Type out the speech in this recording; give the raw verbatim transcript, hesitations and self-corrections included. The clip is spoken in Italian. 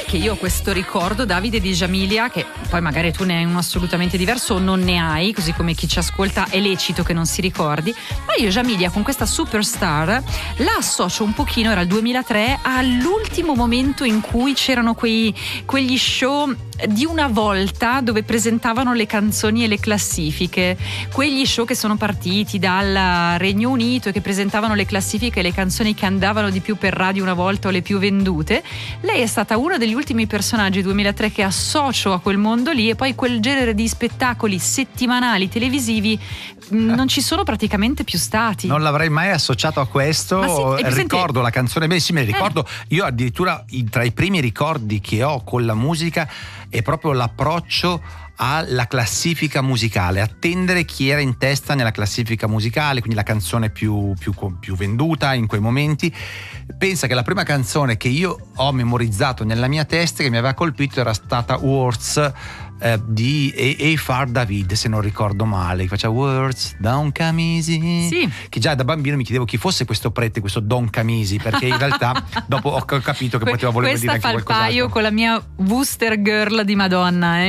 che io ho questo ricordo, Davide, di Jamilia, che poi magari tu ne hai uno assolutamente diverso o non ne hai, così come chi ci ascolta è lecito che non si ricordi, ma io Jamilia con questa Superstar la associo un pochino, era il duemilatré, all'ultimo momento in cui c'erano quei, quegli show di una volta dove presentavano le canzoni e le classifiche, quegli show che sono partiti dal Regno Unito e che presentavano le classifiche e le canzoni che andavano di più per radio una volta o le più vendute. Lei è stata uno degli ultimi personaggi duemilatré che associo a quel mondo lì, e poi quel genere di spettacoli settimanali televisivi mh, non ci sono praticamente più stati. Non l'avrei mai associato a questo. Sì, ricordo la canzone, beh sì, me ne ricordo. Eh. Io addirittura tra i primi ricordi che ho con la musica è proprio l'approccio alla classifica musicale, attendere chi era in testa nella classifica musicale, quindi la canzone più, più, più venduta in quei momenti. Pensa che la prima canzone che io ho memorizzato nella mia testa, che mi aveva colpito, era stata Words eh, di Eifar David, se non ricordo male, che faceva Words, Don Camisi, sì. Che già da bambino mi chiedevo chi fosse questo prete, questo Don Camisi, perché in realtà dopo ho capito che poteva voler dire anche qualcos'altro. Questa fa il paio con la mia Wooster Girl di Madonna, eh.